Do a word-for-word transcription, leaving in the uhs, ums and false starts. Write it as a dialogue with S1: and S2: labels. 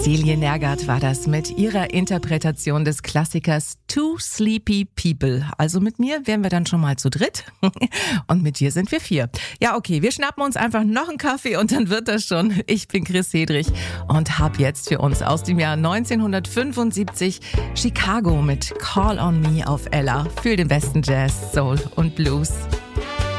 S1: Celie Nergard war das mit ihrer Interpretation des Klassikers Two Sleepy People. Also mit mir wären wir dann schon mal zu dritt und mit dir sind wir vier. Ja, okay, wir schnappen uns einfach noch einen Kaffee und dann wird das schon. Ich bin Chris Hedrich und habe jetzt für uns aus dem Jahr neunzehnhundertfünfundsiebzig Chicago mit Call on Me auf Ella für den besten Jazz, Soul und Blues.